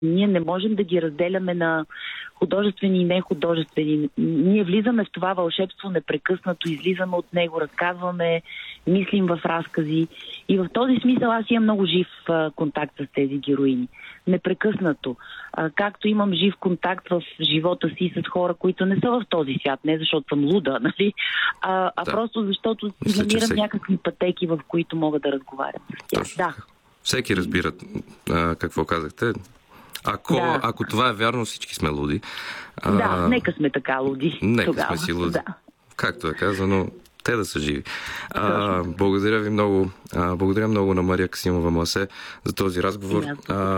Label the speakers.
Speaker 1: Ние не можем да ги разделяме на художествени и нехудожествени. Ние влизаме в това вълшебство непрекъснато, излизаме от него, разказваме, мислим в разкази. И в този смисъл аз имам много жив контакт с тези героини. Непрекъснато. Както имам жив контакт в живота си с хора, които не са в този свят. Не защото съм луда, нали? Просто защото намирам някакви пътеки, в които мога да разговарям с тях. Да.
Speaker 2: Всеки разбира какво казахте. Ако това е вярно, всички сме луди.
Speaker 1: Нека сме така луди.
Speaker 2: Нека сме си луди. Да. Както е казано, те да са живи. Благодаря ви много. Благодаря много на Мария Касимова-Мласе за този разговор.